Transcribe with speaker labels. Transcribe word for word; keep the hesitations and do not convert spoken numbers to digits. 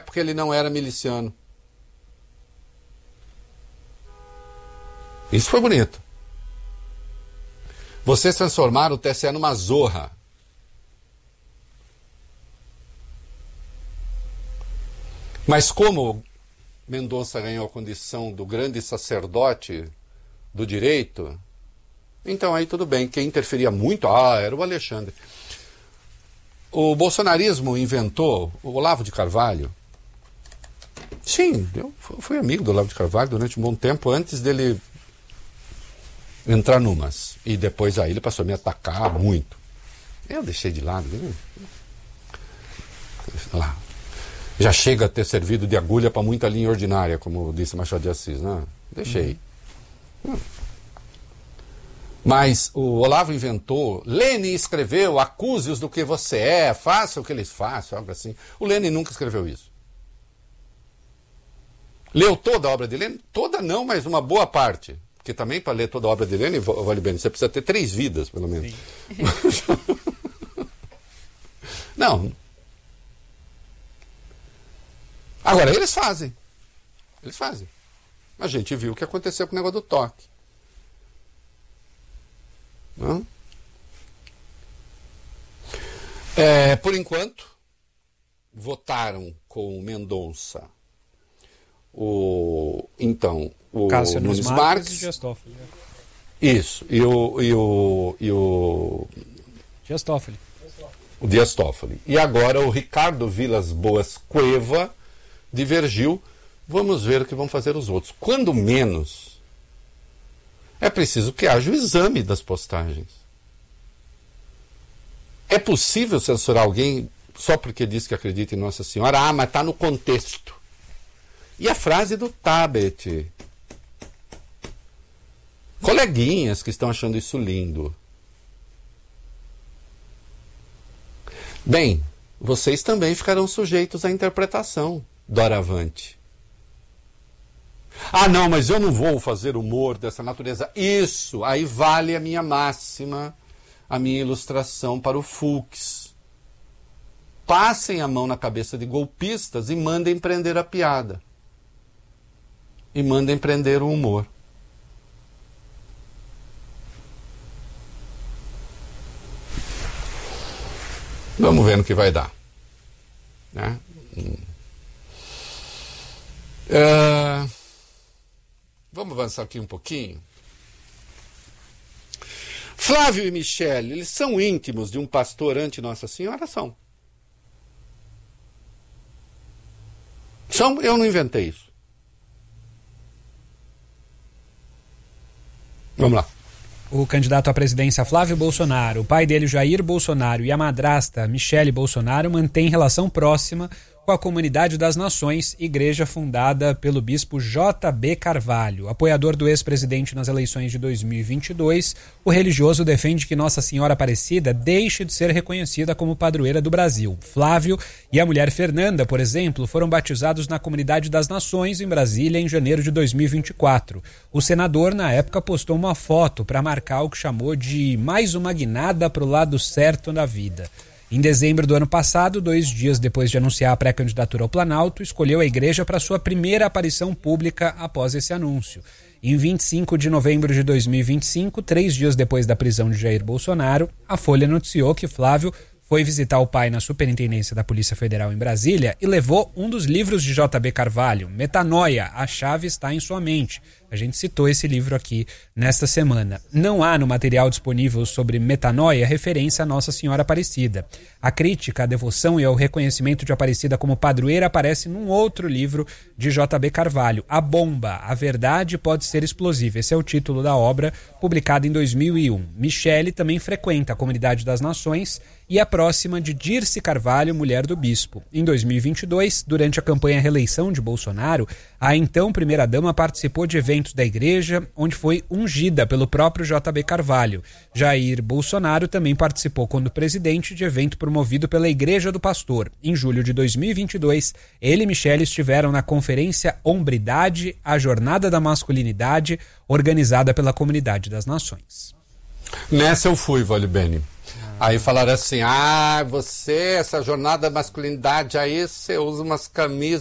Speaker 1: porque ele não era miliciano. Isso foi bonito. Vocês transformaram o T S E numa zorra. Mas como Mendonça ganhou a condição do grande sacerdote do direito, então aí tudo bem. Quem interferia muito, ah, era o Alexandre. O bolsonarismo inventou o Olavo de Carvalho. Sim, eu fui amigo do Olavo de Carvalho durante um bom tempo, antes dele entrar numas. E depois aí ele passou a me atacar muito. Eu deixei de lado. Lá. Já chega a ter servido de agulha para muita linha ordinária, como disse Machado de Assis, né? Deixei. Uhum. Mas o Olavo inventou, Lênin escreveu, acuse-os do que você é, faça o que eles façam, algo assim. O Lênin nunca escreveu isso. Leu toda a obra de Lênin? Toda não, mas uma boa parte. Porque também para ler toda a obra de Lênin, vale bem, você precisa ter três vidas, pelo menos. Não. Agora, eles fazem. Eles fazem. A gente viu o que aconteceu com o negócio do toque. Não? É, por enquanto, votaram com o Mendonça o, então, o
Speaker 2: Cássio
Speaker 1: Nunes
Speaker 2: Marques,
Speaker 1: Marques
Speaker 2: e Dias Toffoli.
Speaker 1: Isso, e o, e o, e o
Speaker 2: Dias Toffoli.
Speaker 1: O Dias Toffoli. E agora o Ricardo Vilas Boas Cueva divergiu. Vamos ver o que vão fazer os outros. Quando menos, é preciso que haja o exame das postagens. É possível censurar alguém só porque diz que acredita em Nossa Senhora? Ah, mas está no contexto. E a frase do Tabet? Coleguinhas que estão achando isso lindo. Bem, vocês também ficarão sujeitos à interpretação, doravante. Ah, não, mas eu não vou fazer humor dessa natureza. Isso, aí vale a minha máxima, a minha ilustração para o Fux. Passem a mão na cabeça de golpistas e mandem prender a piada. E mandem prender o humor. Vamos ver no que vai dar. Né? Hum. Uh, vamos avançar aqui um pouquinho. Flávio e Michele, eles são íntimos de um pastor ante Nossa Senhora? São. São, eu não inventei isso. Vamos lá.
Speaker 2: O candidato à presidência Flávio Bolsonaro, o pai dele Jair Bolsonaro e a madrasta Michele Bolsonaro mantêm relação próxima com a Comunidade das Nações, igreja fundada pelo bispo J B Carvalho. Apoiador do ex-presidente nas eleições de dois mil e vinte e dois, o religioso defende que Nossa Senhora Aparecida deixe de ser reconhecida como padroeira do Brasil. Flávio e a mulher Fernanda, por exemplo, foram batizados na Comunidade das Nações, em Brasília, em janeiro de dois mil e vinte e quatro. O senador, na época, postou uma foto para marcar o que chamou de mais uma guinada para o lado certo da vida. Em dezembro do ano passado, dois dias depois de anunciar a pré-candidatura ao Planalto, escolheu a igreja para sua primeira aparição pública após esse anúncio. Em vinte e cinco de novembro de dois mil e vinte e cinco, três dias depois da prisão de Jair Bolsonaro, a Folha noticiou que Flávio foi visitar o pai na Superintendência da Polícia Federal em Brasília e levou um dos livros de J B Carvalho, Metanoia, a chave está em sua mente. A gente citou esse livro aqui nesta semana. Não há no material disponível sobre Metanoia referência a Nossa Senhora Aparecida. A crítica à devoção e ao reconhecimento de Aparecida como padroeira aparece num outro livro de J B Carvalho, A Bomba, A Verdade Pode Ser Explosiva. Esse é o título da obra, publicada em dois mil e um. Michele também frequenta a Comunidade das Nações e é próxima de Dirce Carvalho, mulher do bispo. Em dois mil e vinte e dois, durante a campanha reeleição de Bolsonaro, a então primeira-dama participou de eventos da igreja, onde foi ungida pelo próprio J B Carvalho. Jair Bolsonaro também participou, quando presidente, de evento promovido pela Igreja do Pastor. Em julho de dois mil e vinte e dois, ele e Michele estiveram na conferência Hombridade, a Jornada da Masculinidade, organizada pela Comunidade das Nações.
Speaker 1: Nessa eu fui, Vale Bene. Aí falaram assim, ah, você, essa jornada da masculinidade aí, você usa umas camisas